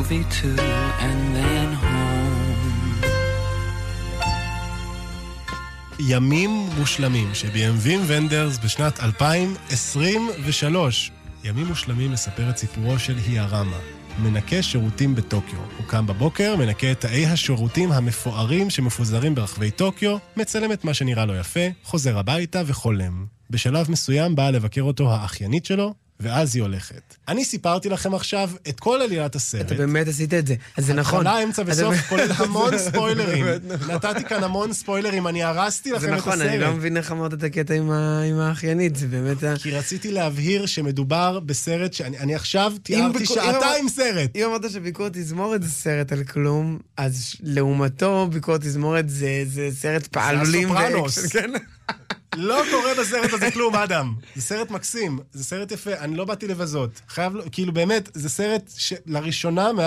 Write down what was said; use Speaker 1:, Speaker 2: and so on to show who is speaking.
Speaker 1: movie too, and then home.
Speaker 2: ימים מושלמים שביים וים ונדרס בשנת 2023. ימים מושלמים מספר את סיפורו של היאראמה, מנקה שירותים בטוקיו. הוא קם בבוקר, מנקה את תאי השירותים המפוארים שמפוזרים ברחבי טוקיו, מצלם את מה שנראה לו יפה, חוזר הביתה וחולם. בשלב מסוים באה לבקר אותו האחיינית שלו, ואז היא הולכת. אני סיפרתי לכם עכשיו את כל עלילת הסרט.
Speaker 3: אתה באמת עשית את זה, אז זה נכון.
Speaker 2: התחלה, אמצע וסוף, כולל המון ספוילרים. נתתי כאן המון ספוילרים, אני הרסתי לכם את הסרט.
Speaker 3: זה נכון, אני לא מבין איך אמרת את הקטע עם האחיינית, זה באמת...
Speaker 2: כי רציתי להבהיר שמדובר בסרט שאני עכשיו תיארתי שעתיים סרט.
Speaker 3: אם אמרת שביקורת תזמורת זה סרט על כלום, אז לעומתו ביקורת תזמורת זה סרט פעלולים.
Speaker 2: זה הסופרנוס. לא קורה בסרט הזה כלום, אדם. זה סרט מקסים, זה סרט יפה, אני לא באתי לבזות. כאילו באמת, זה סרט שלראשונה